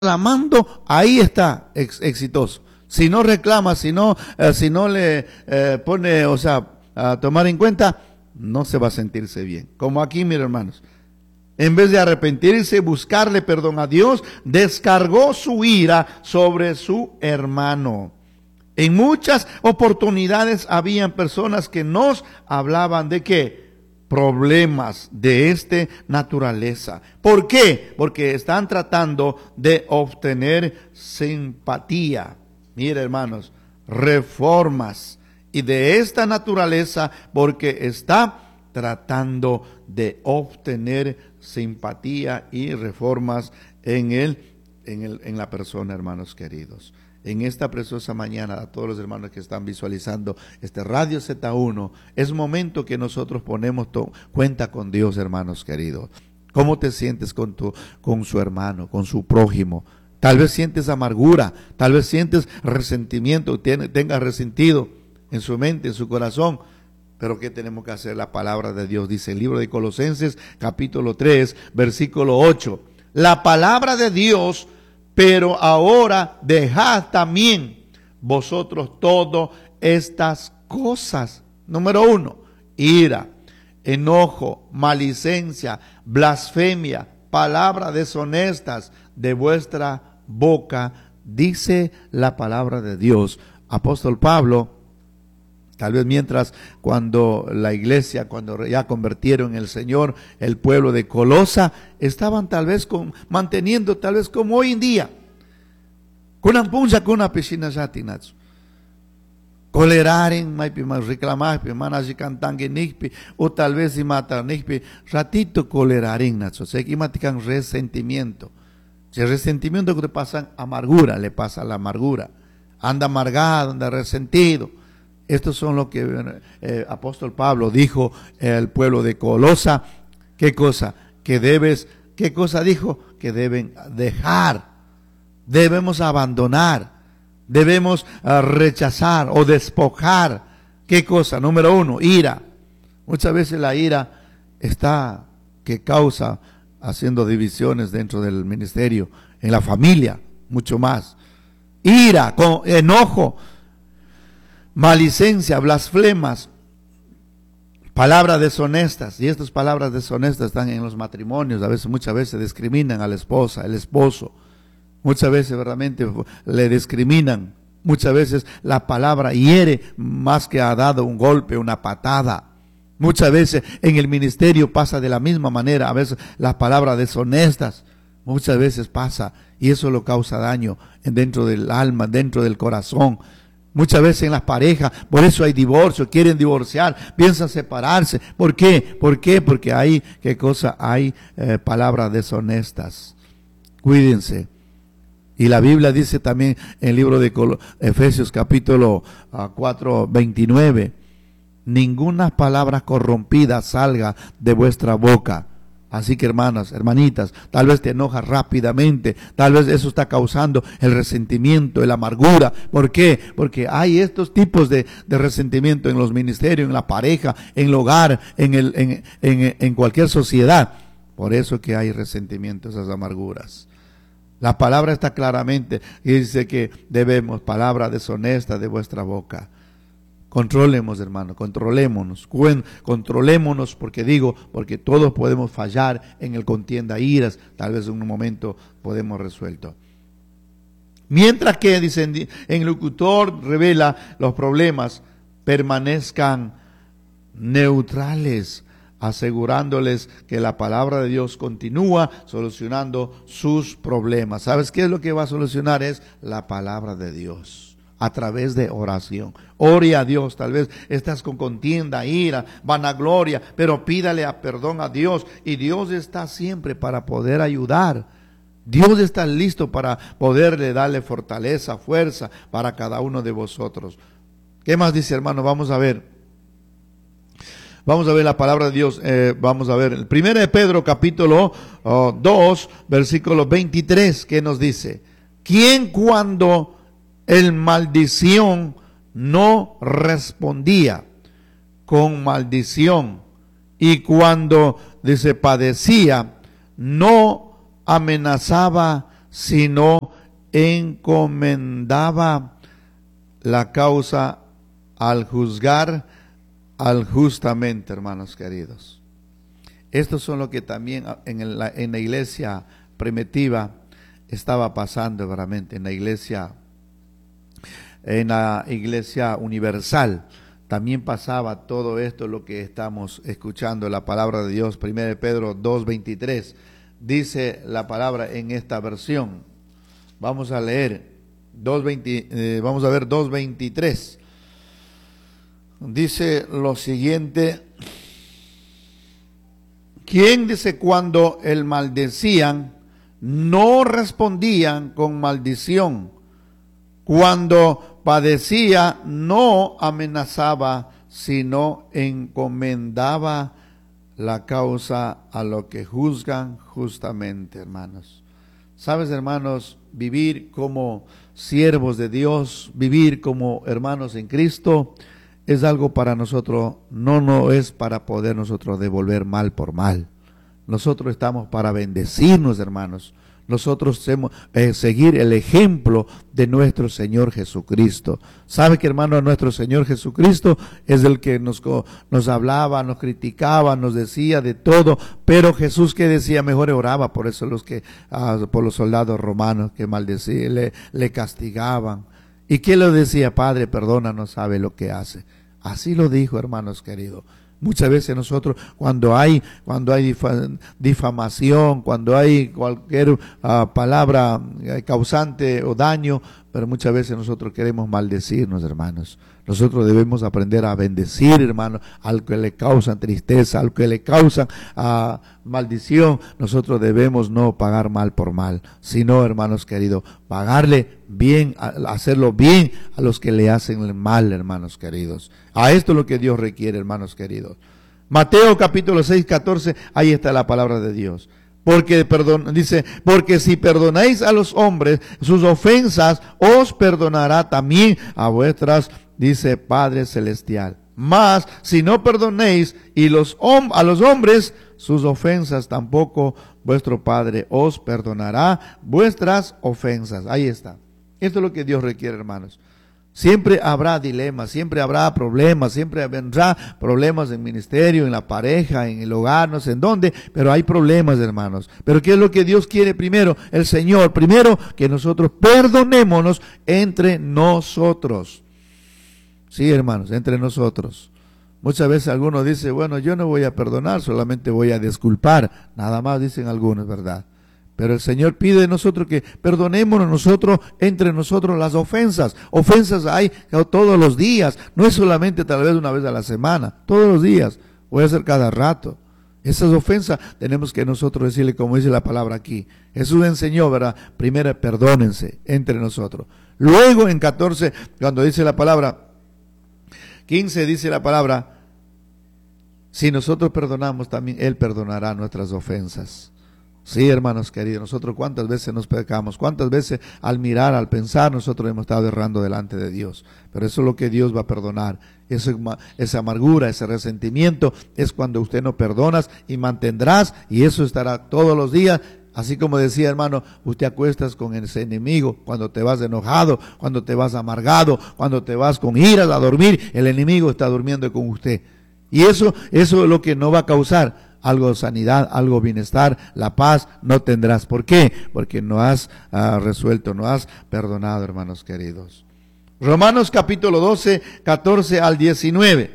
reclamando, ahí está exitoso. Si no reclama, si no le pone, o sea, a tomar en cuenta, no se va a sentirse bien. Como aquí, mis hermanos. En vez de arrepentirse, buscarle perdón a Dios, descargó su ira sobre su hermano. En muchas oportunidades habían personas que nos hablaban de ¿qué? Problemas de esta naturaleza. ¿Por qué? Porque están tratando de obtener simpatía. Mira, hermanos, reformas y de esta naturaleza porque está tratando de obtener simpatía y reformas en la persona, hermanos queridos. En esta preciosa mañana, a todos los hermanos que están visualizando este Radio Z1, es momento que nosotros ponemos cuenta con Dios, hermanos queridos. ¿Cómo te sientes con su hermano, con su prójimo? Tal vez sientes amargura, tal vez sientes resentimiento, tengas resentido en su mente, en su corazón. Pero ¿qué tenemos que hacer? La palabra de Dios dice, el libro de Colosenses, capítulo 3, versículo 8. La palabra de Dios, pero ahora dejad también vosotros todas estas cosas. Número 1, ira, enojo, malicencia, blasfemia, palabras deshonestas de vuestra boca, dice la palabra de Dios. Apóstol Pablo, tal vez cuando la iglesia, cuando ya convirtieron en el Señor, el pueblo de Colosa, estaban tal vez manteniendo, tal vez como hoy en día, con una piscina ya tinaz. Coleraren, reclamar, manaji cantangue nixpi, o tal vez si mata nixpi, ratito coleraren, nacho, se que matican resentimiento. Si el resentimiento que le pasa amargura, le pasa la amargura. Anda amargado, anda resentido. Estos son lo que apóstol Pablo dijo al pueblo de Colosa. ¿Qué cosa? ¿Qué cosa dijo? Que deben dejar, debemos abandonar, debemos rechazar o despojar. ¿Qué cosa? Número 1, ira. Muchas veces la ira que causa haciendo divisiones dentro del ministerio, en la familia, mucho más. Ira, con enojo, malicencia, blasfemas, palabras deshonestas. Y estas palabras deshonestas están en los matrimonios. Muchas veces discriminan a la esposa, el esposo. Muchas veces verdaderamente le discriminan. Muchas veces la palabra hiere más que ha dado un golpe, una patada. Muchas veces en el ministerio pasa de la misma manera. A veces las palabras deshonestas. Muchas veces pasa y eso lo causa daño dentro del alma, dentro del corazón. Muchas veces en las parejas, por eso hay divorcio, quieren divorciar, piensan separarse. ¿Por qué? ¿Por qué? Porque hay, ¿qué cosa? Hay palabras deshonestas. Cuídense. Y la Biblia dice también en el libro de Efesios capítulo 4, 29, ninguna palabra corrompida salga de vuestra boca. Así que hermanas, hermanitas, tal vez te enojas rápidamente, tal vez eso está causando el resentimiento, la amargura. ¿Por qué? Porque hay estos tipos de resentimiento en los ministerios, en la pareja, en el hogar, en cualquier sociedad. Por eso que hay resentimiento, esas amarguras. La palabra está claramente y dice que debemos palabras deshonestas de vuestra boca. Controlemos, hermano, controlémonos porque todos podemos fallar en el contienda, iras, tal vez en un momento podemos resuelto. Mientras que, dice, en el locutor revela los problemas, permanezcan neutrales, asegurándoles que la palabra de Dios continúa solucionando sus problemas. ¿Sabes qué es lo que va a solucionar? Es la palabra de Dios. A través de oración. Ore a Dios. Tal vez estás con contienda, ira, vanagloria, pero pídale perdón a Dios. Y Dios está siempre para poder ayudar. Dios está listo para poderle darle fortaleza, fuerza para cada uno de vosotros. ¿Qué más dice, hermano? Vamos a ver la palabra de Dios. Vamos a ver el 1 de Pedro capítulo 2 versículo 23. ¿Qué nos dice? ¿Quién cuando el maldición no respondía con maldición y cuando dice padecía no amenazaba sino encomendaba la causa al juzgar al justamente, hermanos queridos. Estos son lo que también en la iglesia primitiva estaba pasando realmente, en la iglesia universal. También pasaba todo esto, lo que estamos escuchando, la palabra de Dios. 1 Pedro 2:23 dice la palabra en esta versión. Vamos a leer vamos a ver 2:23. Dice lo siguiente: ¿quién dice cuando el maldecían, no respondían con maldición? Cuando padecía, no amenazaba, sino encomendaba la causa a lo que juzgan justamente, hermanos. ¿Sabes, hermanos? Vivir como siervos de Dios, vivir como hermanos en Cristo, es algo para nosotros, no es para poder nosotros devolver mal por mal. Nosotros estamos para bendecirnos, hermanos. Nosotros debemos seguir el ejemplo de nuestro Señor Jesucristo. ¿Sabe que, hermano, nuestro Señor Jesucristo es el que nos hablaba, nos criticaba, nos decía de todo? Pero Jesús, que decía, mejor oraba por eso por los soldados romanos que maldecían, le castigaban. ¿Y qué le decía? Padre, perdona, no sabe lo que hace. Así lo dijo, hermanos queridos. Muchas veces nosotros, cuando hay difamación, cuando hay cualquier palabra causante o daño, pero muchas veces nosotros queremos maldecirnos, hermanos. Nosotros debemos aprender a bendecir, hermanos, al que le causan tristeza, al que le causan maldición. Nosotros debemos no pagar mal por mal, sino, hermanos queridos, pagarle bien, hacerlo bien a los que le hacen el mal, hermanos queridos. A esto es lo que Dios requiere, hermanos queridos. Mateo capítulo 6, 14, ahí está la palabra de Dios. Dice, porque si perdonáis a los hombres sus ofensas, os perdonará también a vuestras, dice, Padre Celestial. Mas si no perdonéis a los hombres sus ofensas, tampoco vuestro Padre os perdonará vuestras ofensas. Ahí está. Esto es lo que Dios requiere, hermanos. Siempre habrá dilemas, siempre habrá problemas, siempre vendrá problemas en el ministerio, en la pareja, en el hogar, no sé en dónde, pero hay problemas, hermanos. Pero ¿qué es lo que Dios quiere primero? El Señor, primero, que nosotros perdonémonos entre nosotros. Sí, hermanos, entre nosotros. Muchas veces algunos dicen, bueno, yo no voy a perdonar, solamente voy a disculpar. Nada más dicen algunos, ¿verdad? Pero el Señor pide de nosotros que perdonémonos nosotros, entre nosotros, las ofensas. Ofensas hay todos los días, no es solamente tal vez una vez a la semana, todos los días, voy a hacer cada rato. Esas ofensas tenemos que nosotros decirle, como dice la palabra aquí. Jesús enseñó, ¿verdad? Primero perdónense entre nosotros. Luego en 14, cuando dice la palabra, 15 dice la palabra, si nosotros perdonamos, también Él perdonará nuestras ofensas. Sí, hermanos queridos, nosotros cuántas veces nos pecamos, cuántas veces al mirar, al pensar, nosotros hemos estado errando delante de Dios. Pero eso es lo que Dios va a perdonar. Esa amargura, ese resentimiento, es cuando usted no perdonas y mantendrás, y eso estará todos los días. Así como decía, hermano, usted acuestas con ese enemigo cuando te vas enojado, cuando te vas amargado, cuando te vas con iras a dormir, el enemigo está durmiendo con usted. Y eso es lo que no va a causar algo de sanidad, algo de bienestar, la paz no tendrás. ¿Por qué? Porque no has resuelto, no has perdonado, hermanos queridos. Romanos capítulo 12, 14 al 19.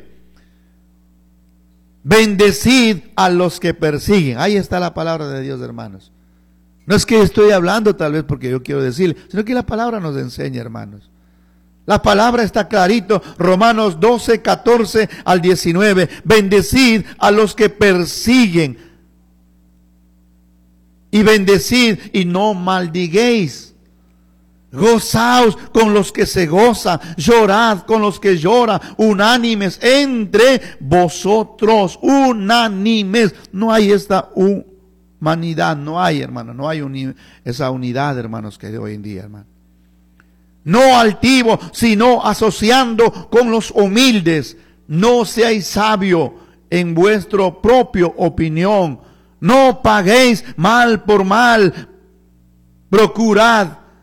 Bendecid a los que persiguen. Ahí está la palabra de Dios, hermanos. No es que estoy hablando tal vez porque yo quiero decir, sino que la palabra nos enseña, hermanos. La palabra está clarito, Romanos 12, 14 al 19. Bendecid a los que persiguen. Y bendecid y no maldiguéis. Gozaos con los que se gozan, llorad con los que lloran, unánimes entre vosotros, unánimes. No hay esta humanidad, no hay, hermano, no hay esa unidad, hermanos, que de hoy en día, hermano. No altivo, sino asociando con los humildes. No seáis sabio en vuestra propia opinión. No paguéis mal por mal, procurad